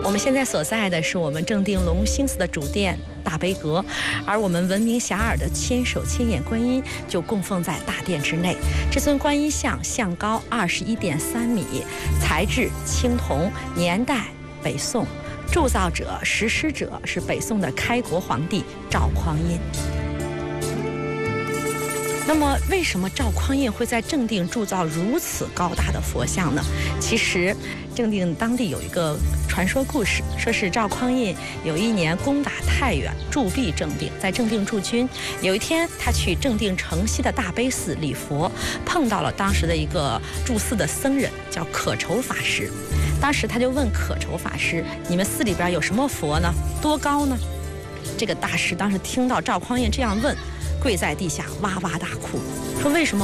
我们现在所在的是我们正定隆兴寺的主殿大悲阁，而我们闻名遐迩的千手千眼观音就供奉在大殿之内。这尊观音像像高21.3米，材质青铜，年代北宋，铸造者、实施者是北宋的开国皇帝赵匡胤。那么，为什么赵匡胤会在正定铸造如此高大的佛像呢？其实，正定当地有一个传说故事，说是赵匡胤有一年攻打太原，驻跸正定，在正定驻军。有一天，他去正定城西的大悲寺礼佛，碰到了当时的一个住寺的僧人，叫可愁法师。当时他就问可愁法师：“你们寺里边有什么佛呢？多高呢？”这个大师当时听到赵匡胤这样问，跪在地下哇哇大哭，说：“为什么